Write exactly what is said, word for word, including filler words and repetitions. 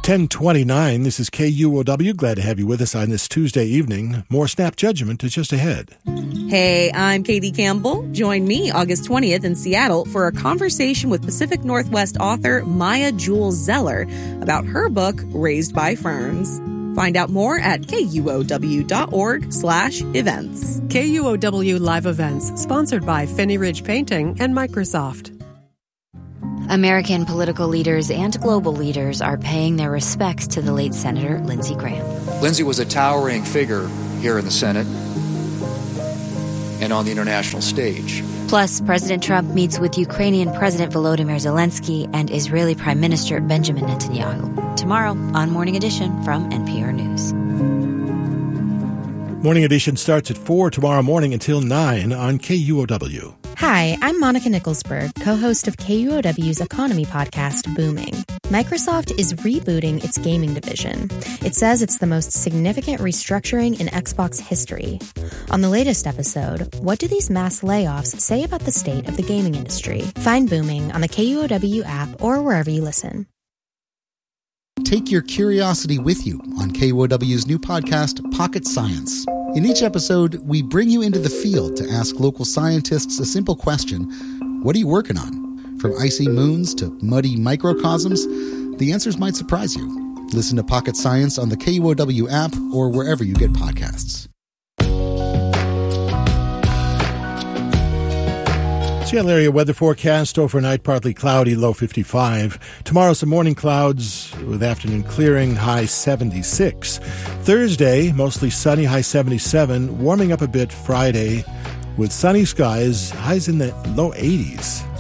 ten twenty-nine, this is K U O W. Glad to have you with us on this Tuesday evening. More Snap Judgment is just ahead. Hey, I'm Katie Campbell. Join me August twentieth in Seattle for a conversation with Pacific Northwest author Maya Jewel Zeller about her book, Raised by Ferns. Find out more at kuow.org slash events. K U O W Live Events, sponsored by Finney Ridge Painting and Microsoft. American political leaders and global leaders are paying their respects to the late Senator Lindsey Graham. Lindsey was a towering figure here in the Senate and on the international stage. Plus, President Trump meets with Ukrainian President Volodymyr Zelensky and Israeli Prime Minister Benjamin Netanyahu tomorrow on Morning Edition from N P R News. Morning Edition starts at four tomorrow morning until nine on K U O W. Hi, I'm Monica Nicholsberg, co-host of K U O W's economy podcast, Booming. Microsoft is rebooting its gaming division. It says it's the most significant restructuring in Xbox history. On the latest episode, what do these mass layoffs say about the state of the gaming industry? Find Booming on the K U O W app or wherever you listen. Take your curiosity with you on K U O W's new podcast, Pocket Science. In each episode, we bring you into the field to ask local scientists a simple question: what are you working on? From icy moons to muddy microcosms, the answers might surprise you. Listen to Pocket Science on the K U O W app or wherever you get podcasts. Seattle area weather forecast overnight, partly cloudy, low fifty-five. Tomorrow, some morning clouds with afternoon clearing, high seventy-six. Thursday, mostly sunny, high seventy-seven. Warming up a bit Friday with sunny skies, highs in the low eighties.